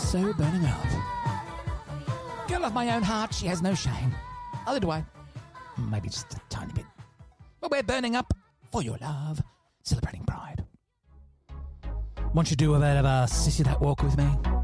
so burning up. Girl of my own heart, she has no shame. Either do I. Maybe just a tiny bit. But we're burning up for your love, celebrating pride. Won't you do a bit of a sissy that walk with me?